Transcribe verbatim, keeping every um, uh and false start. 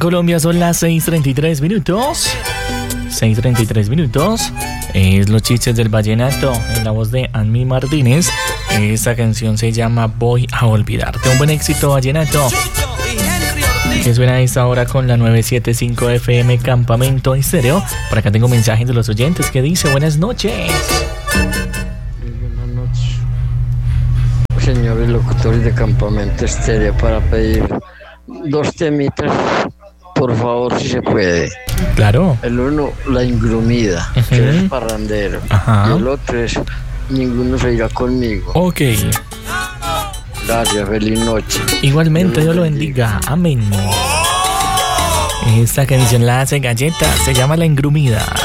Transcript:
Colombia son las seis treinta y tres minutos. seis treinta y tres minutos. Es los chistes del vallenato en la voz de Anmi Martínez. Esta canción se llama Voy a olvidarte. Un buen éxito vallenato que suena a esta hora con la novecientos setenta y cinco F M Campamento Estéreo. Por acá tengo mensajes de los oyentes que dice buenas noches. Buenas noches, señores locutores de Campamento Estéreo, para pedir dos temitas, por favor, si se puede. Claro. El uno, La Ingrumida, uh-huh. que es parrandero. Ajá. Y el otro es Ninguno se irá conmigo. Ok. Gracias, feliz noche. Igualmente, Dios lo bendiga. Amén. Esta canción la hace Galleta, se llama La Ingrumida.